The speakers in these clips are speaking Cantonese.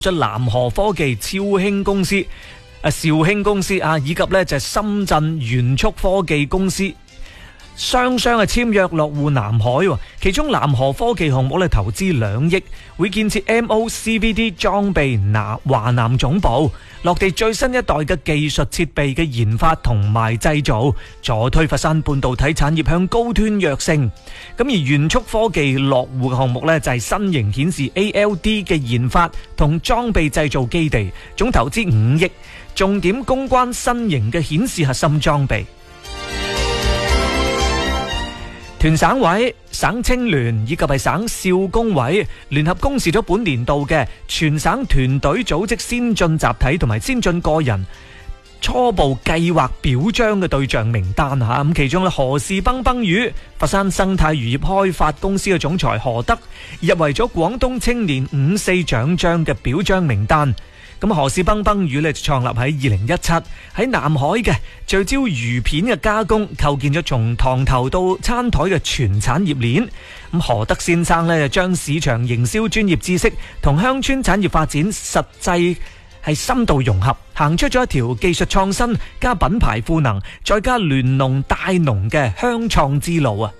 咗南河科技、兆興公司、兆興公司啊，以及呢就係深圳元速科技公司。雙雙簽約落戶南海，其中南河科技項目咧投資2億，會建設 MOCVD 裝備華南總部，落地最新一代嘅技術設備嘅研發同埋製造，助推佛山半導體產業向高端躍升。咁而元速科技落戶嘅項目咧就係新型顯示 ALD 嘅研發同裝備製造基地，總投資5億，重點攻關新型嘅顯示核心裝備。團省委、省青聯以及係省少工委聯合公示咗本年度嘅全省團隊組織先進集體同埋先進個人初步計劃表彰嘅對象名單吓，咁其中咧何氏崩崩魚、佛山生態漁業開發公司嘅總裁何德入圍咗廣東青年5.4獎章嘅表彰名單。咁何氏崩崩魚咧創立喺2017，喺南海嘅聚焦魚片嘅加工，構建咗從塘頭到餐台嘅全產業鏈。咁何德先生咧就將市場營銷專業知識同鄉村產業發展實際係深度融合，行出咗一條技術創新加品牌賦能再加聯農帶農嘅鄉創之路啊！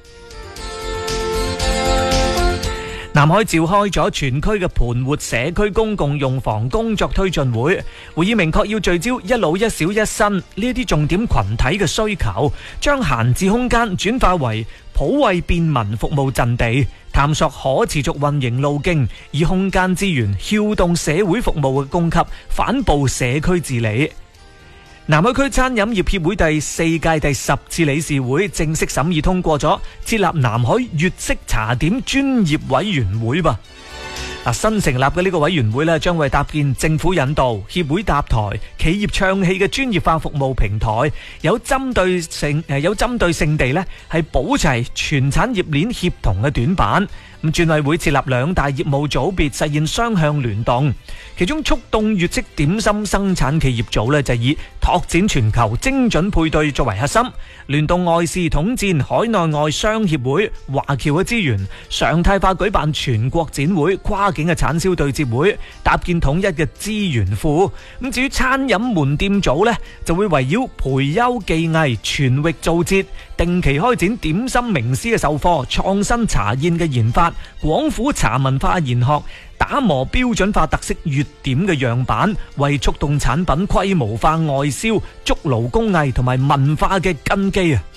南海召開咗全區嘅盤活社區公共用房工作推進會，會議明確要聚焦一老一小一新呢啲重點群體嘅需求，將閒置空間轉化為普惠便民服務陣地，探索可持續運營路徑，以空間資源撬動社會服務嘅供給，反哺社區治理。南海區餐飲業協會第4屆第10次理事會正式審議通過咗設立南海粵式茶點專業委員會噃。新成立嘅呢個委員會咧，將會搭建政府引導、協會搭台、企業唱戲嘅專業化服務平台，有針對性地咧係補齊全產業鏈協同嘅短板。咁專委會設立2大業務組別，實現雙向聯動。其中速凍粵式點心生產企業組咧就以拓展全球精準配對作為核心，聯動外事統戰海內外商協會、華僑嘅資源，常態化舉辦全國展會、跨境嘅產銷對接會，搭建統一嘅資源庫。咁至於餐飲門店組呢，就會圍繞培優技藝、全域造節，定期開展點心名師嘅授課、創新茶宴嘅研發、廣府茶文化研學，打磨標準化特色粵點嘅樣板，為促動產品規模化外銷築牢工藝同埋文化嘅根基啊！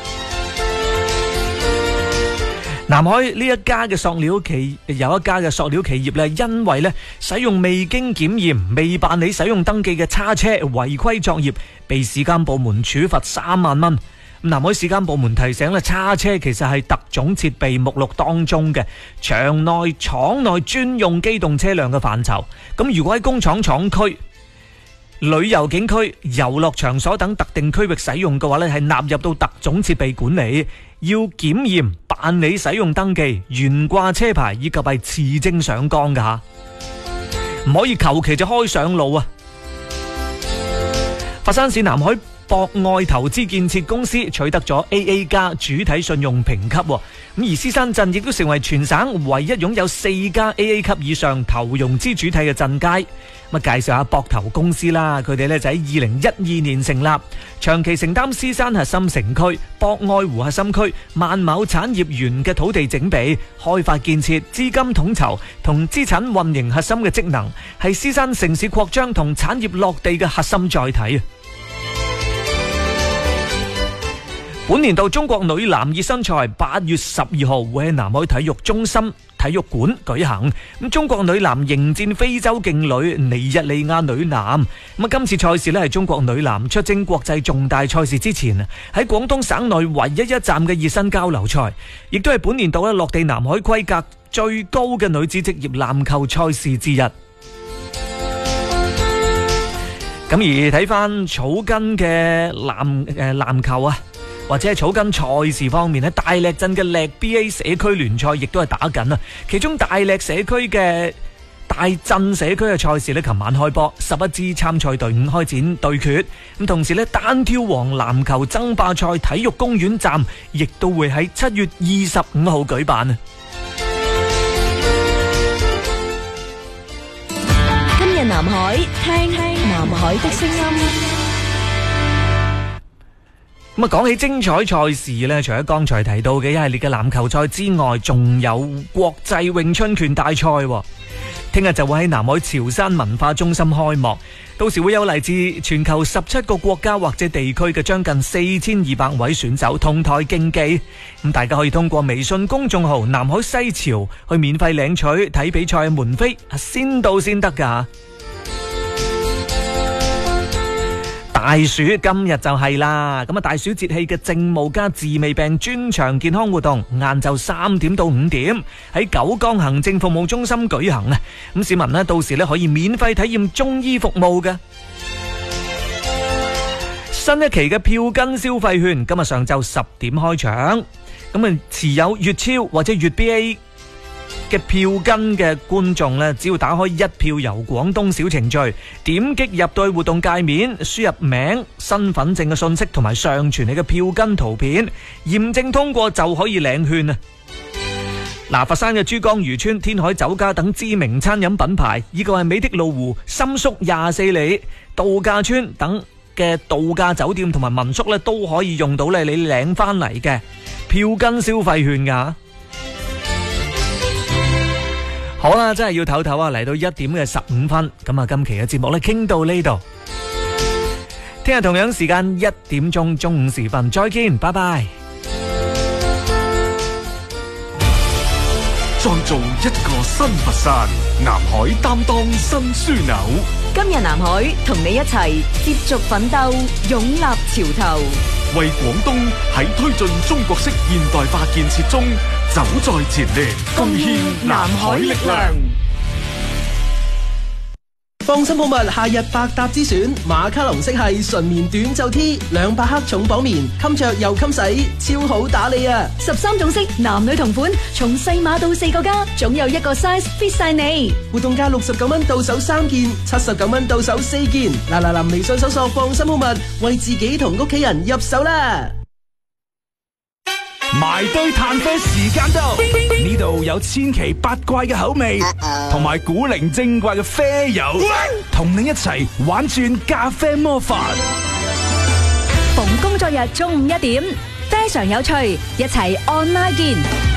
南海呢一家嘅塑料企業咧，因為咧使用未經檢驗、未辦理使用登記嘅叉車違規作業，被市監部門處罰3萬蚊。南海市監部門提醒咧，叉車其實係特種設備目錄當中嘅場內、廠內專用機動車輛嘅範疇。咁如果喺工廠廠區、旅遊景區、遊樂場所等特定區域使用嘅話咧，係納入到特種設備管理，要檢驗、辦理使用登記、懸掛車牌以及係持證上崗㗎吓，唔可以求其就開上路啊！佛山市南海博愛投資建設公司取得咗 AA 加主體信用評級，咁而獅山鎮亦都成為全省唯一擁有4家 AA 級以上投融資主體嘅鎮街。咁介紹下博投公司啦，佢哋咧就喺2012年成立，長期承擔獅山核心城區、博愛湖核心區、萬畝產業園嘅土地整備、開發建設、資金統籌同資產運營核心嘅職能，係獅山城市擴張同產業落地嘅核心載體。本年度中國女籃熱身賽8月12號會喺南海體育中心體育館舉行。咁中國女籃迎戰非洲勁旅尼日利亞女籃。咁今次賽事咧係中國女籃出征國際重大賽事之前喺廣東省內唯一一站嘅熱身交流賽，亦都係本年度落地南海規格最高嘅女子職業籃球賽事之一。咁而睇翻草根嘅籃球啊，或者係草根賽事方面咧，大瀝鎮嘅瀝 BA 社區聯賽亦都係打緊啊！其中大瀝社區嘅大鎮社區嘅賽事咧，琴晚開波，11支參賽隊伍開展對決。咁同時咧，單挑王籃球爭霸賽體育公園站亦都會喺7月25號舉辦啊！ 日南海，聽南海的聲音。 咁啊，講起精彩賽事呢，除咗剛才提到嘅一系列嘅籃球賽之外，仲有國際詠春拳大賽。聽日就會喺南海潮汕文化中心開幕，到時會有嚟自全球17個國家或者地區嘅將近4200位選手同台競技。咁大家可以通過微信公眾號南海西潮去免費領取睇比賽嘅門飛，先到先得㗎。大暑今日就係啦，咁啊大暑節氣嘅症務加治未病專場健康活動，晏晝3點到5點喺九江行政服務中心舉行啊！咁市民呢，到時呢可以免費體驗中醫服務嘅。新一期嘅票根消費券今日上晝10點開搶，咁啊持有粵超或者粵 BA嘅票根嘅觀眾呢，只要打開一票遊廣東小程序，點擊入到去活動界面，輸入名、身份證嘅信息同埋上傳你嘅票根圖片，驗證通過就可以領券啊！嗱，佛山嘅珠江漁村、天海酒家等知名餐飲品牌，以及係美的路湖、深宿24里、度假村等嘅度假酒店同埋民宿呢，都可以用到你領翻嚟嘅票根消費券噶。好啦，真係要唞唞啊！嚟到1點嘅15分，咁啊，今期嘅節目呢傾到呢度，聽日同樣時間1點鐘中午時分再見，拜拜。 創造一個新佛山，南海擔當新樞紐。 今日南海同你一齊接續奮鬥，勇立潮頭， 為廣東喺推進中國式現代化建設中走在前列，貢獻南海力量。 放心好物夏日百搭之選，馬卡龍色系純棉短袖 T， 200克重磅棉，襟着又襟洗，超好打理啊！13種色，男女同款，從細碼到4個加，總有一個 size fit 晒你。活動價69蚊到手3件，79蚊到手4件。嗱，微信搜索放心好物，為自己同屋企人入手啦！ 埋堆炭啡時間到，呢度有千奇百怪嘅口味，同埋古靈精怪嘅啡友，同你一齊玩轉咖啡魔法。 逢工作日中午1點，非常有趣，一齊 online 見。